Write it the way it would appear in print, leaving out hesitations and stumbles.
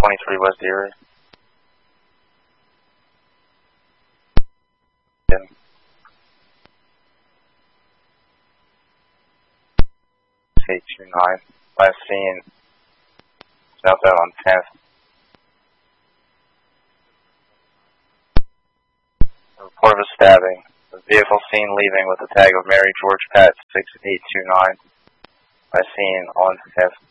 23 West Erie. 829. Last seen southbound on 10th. Report of a stabbing. The vehicle seen leaving with the tag of Mary George Pat 6829. Last seen on 10th.